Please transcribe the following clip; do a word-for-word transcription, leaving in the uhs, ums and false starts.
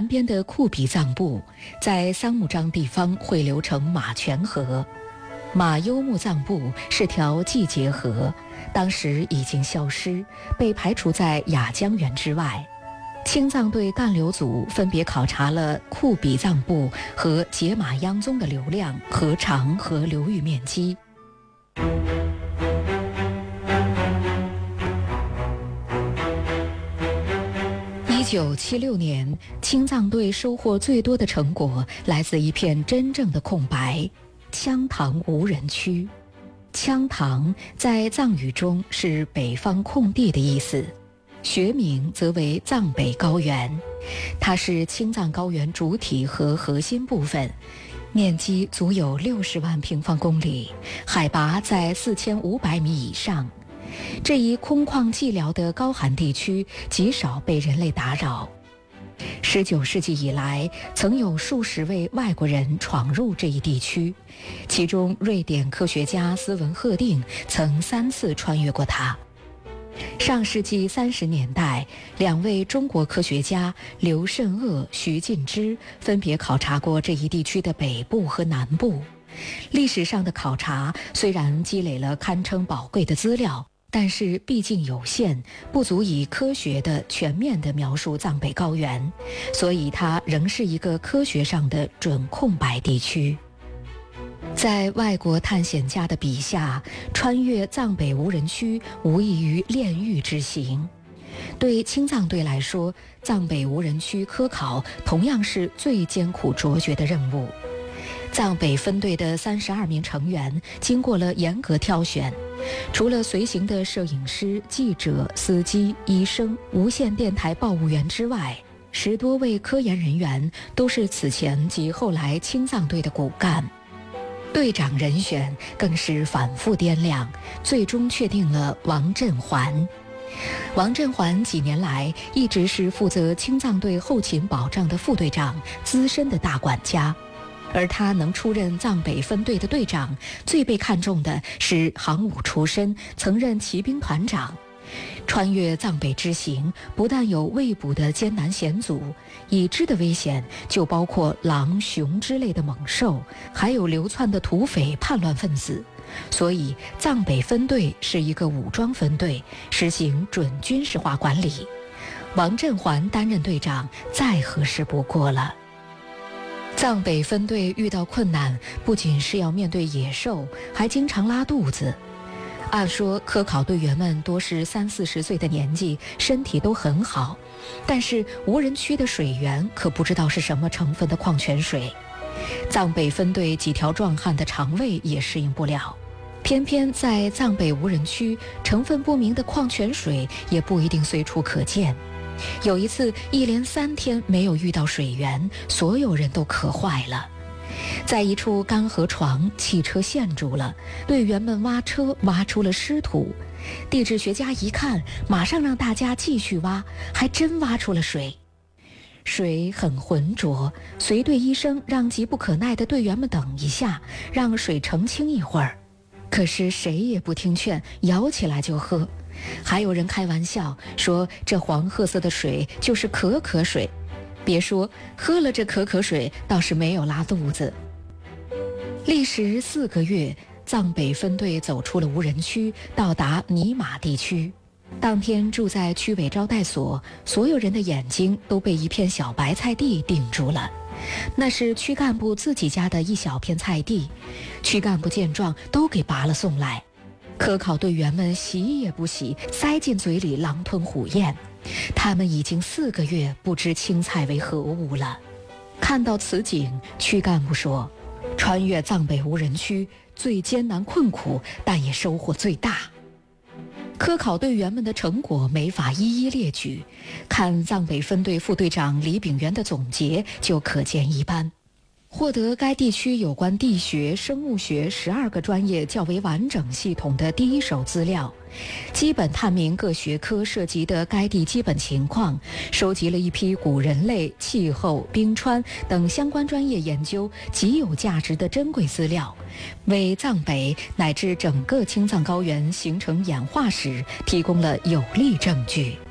南边的库比藏布，在桑木章地方汇流成马泉河。马优木藏布是条季节河，当时已经消失，被排除在雅江源之外。青藏队干流组分别考察了库比藏布和解马央宗的流量、河长和流域面积。一九七六年，青藏队收获最多的成果来自一片真正的空白——羌塘无人区。羌塘在藏语中是北方空地的意思，学名则为藏北高原。它是青藏高原主体和核心部分，面积足有六十万平方公里，海拔在四千五百米以上。这一空旷寂寥的高寒地区极少被人类打扰。十九世纪以来，曾有数十位外国人闯入这一地区，其中瑞典科学家斯文赫定曾三次穿越过它。上世纪三十年代，两位中国科学家刘慎鄂、徐进之分别考察过这一地区的北部和南部。历史上的考察虽然积累了堪称宝贵的资料，但是毕竟有限，不足以科学的、全面的描述藏北高原，所以它仍是一个科学上的准空白地区。在外国探险家的笔下，穿越藏北无人区无异于炼狱之行。对青藏队来说，藏北无人区科考同样是最艰苦卓绝的任务。藏北分队的三十二名成员经过了严格挑选，除了随行的摄影师、记者、司机、医生、无线电台报务员之外，十多位科研人员都是此前及后来青藏队的骨干。队长人选更是反复掂量，最终确定了王振环。王振环几年来一直是负责青藏队后勤保障的副队长，资深的大管家。而他能出任藏北分队的队长，最被看重的是航母出身，曾任骑兵团长。穿越藏北之行，不但有未捕的艰难险阻，已知的危险就包括狼、熊之类的猛兽，还有流窜的土匪、叛乱分子。所以藏北分队是一个武装分队，实行准军事化管理。王振环担任队长，再合适不过了。藏北分队遇到困难，不仅是要面对野兽，还经常拉肚子。按说科考队员们多是三四十岁的年纪，身体都很好，但是无人区的水源可不知道是什么成分的矿泉水。藏北分队几条壮汉的肠胃也适应不了，偏偏在藏北无人区，成分不明的矿泉水也不一定随处可见。有一次一连三天没有遇到水源，所有人都渴坏了。在一处干河床，汽车陷住了，队员们挖车挖出了湿土。地质学家一看，马上让大家继续挖，还真挖出了水。水很浑浊，随队医生让急不可耐的队员们等一下，让水澄清一会儿。可是谁也不听劝，舀起来就喝。还有人开玩笑说，这黄褐色的水就是可可水。别说喝了这可可水，倒是没有拉肚子。历时四个月，藏北分队走出了无人区，到达尼玛地区。当天住在区委招待所，所有人的眼睛都被一片小白菜地定住了。那是区干部自己家的一小片菜地，区干部见状都给拔了送来。科考队员们洗也不洗，塞进嘴里狼吞虎咽。他们已经四个月不知青菜为何物了。看到此景，区干部说，穿越藏北无人区最艰难困苦，但也收获最大。科考队员们的成果没法一一列举，看藏北分队副队长李炳元的总结就可见一斑。获得该地区有关地学、生物学十二个专业较为完整系统的第一手资料，基本探明各学科涉及的该地基本情况，收集了一批古人类、气候、冰川等相关专业研究极有价值的珍贵资料，为藏北乃至整个青藏高原形成演化史提供了有力证据。